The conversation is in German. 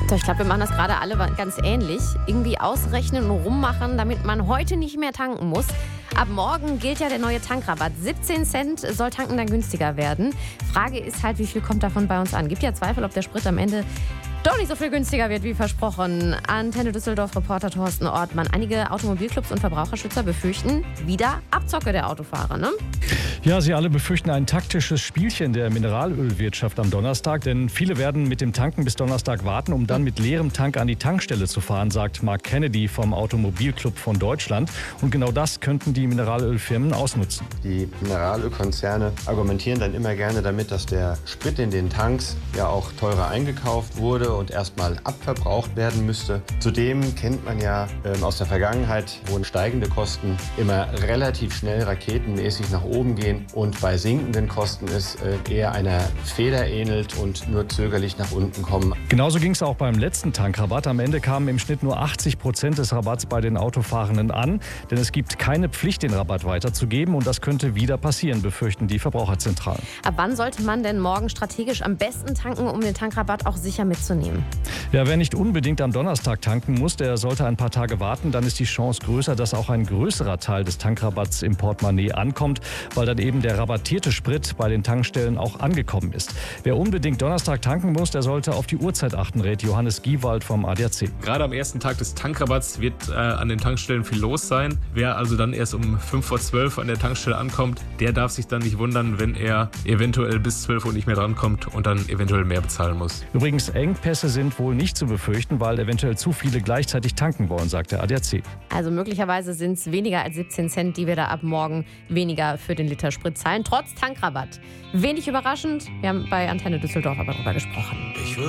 So, ich glaube, wir machen das gerade alle ganz ähnlich. Irgendwie ausrechnen und rummachen, damit man heute nicht mehr tanken muss. Ab morgen gilt ja der neue Tankrabatt. 17 Cent soll tanken dann günstiger werden. Frage ist halt, wie viel kommt davon bei uns an? Gibt ja Zweifel, ob der Sprit am Ende doch nicht so viel günstiger wird wie versprochen. Antenne Düsseldorf-Reporter Thorsten Ortmann. Einige Automobilclubs und Verbraucherschützer befürchten wieder Abzocke der Autofahrer, ne? Ja, sie alle befürchten ein taktisches Spielchen der Mineralölwirtschaft am Donnerstag. Denn viele werden mit dem Tanken bis Donnerstag warten, um dann mit leerem Tank an die Tankstelle zu fahren, sagt Mark Kennedy vom Automobilclub von Deutschland. Und genau das könnten die Mineralölfirmen ausnutzen. Die Mineralölkonzerne argumentieren dann immer gerne damit, dass der Sprit in den Tanks ja auch teurer eingekauft wurde und erstmal abverbraucht werden müsste. Zudem kennt man ja aus der Vergangenheit, wo steigende Kosten immer relativ schnell raketenmäßig nach oben gehen und bei sinkenden Kosten es eher einer Feder ähnelt und nur zögerlich nach unten kommen. Genauso ging es auch beim letzten Tankrabatt. Am Ende kamen im Schnitt nur 80% des Rabatts bei den Autofahrenden an. Denn es gibt keine Pflicht, den Rabatt weiterzugeben. Und das könnte wieder passieren, befürchten die Verbraucherzentralen. Ab wann sollte man denn morgen strategisch am besten tanken, um den Tankrabatt auch sicher mitzunehmen? Ja, wer nicht unbedingt am Donnerstag tanken muss, der sollte ein paar Tage warten. Dann ist die Chance größer, dass auch ein größerer Teil des Tankrabatts im Portemonnaie ankommt, weil dann eben der rabattierte Sprit bei den Tankstellen auch angekommen ist. Wer unbedingt Donnerstag tanken muss, der sollte auf die Uhrzeit achten, rät Johannes Giewald vom ADAC. Gerade am ersten Tag des Tankrabatts wird an den Tankstellen viel los sein. Wer also dann erst um 11:55 an der Tankstelle ankommt, der darf sich dann nicht wundern, wenn er eventuell bis 12 Uhr nicht mehr drankommt und dann eventuell mehr bezahlen muss. Übrigens, Engpässe sind wohl nicht zu befürchten, weil eventuell zu viele gleichzeitig tanken wollen, sagt der ADAC. Also möglicherweise sind es weniger als 17 Cent, die wir da ab morgen weniger für den Liter Sprit zahlen, trotz Tankrabatt. Wenig überraschend, wir haben bei Antenne Düsseldorf aber darüber gesprochen.